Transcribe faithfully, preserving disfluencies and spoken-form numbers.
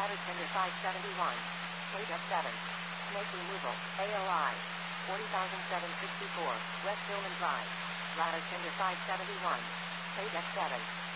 Ladder tender five seventy-one. Cage F seven. Snake removal, A O I. forty thousand seven hundred sixty-four, West Gilman Drive. Ladder tender five seventy-one. Cage F seven.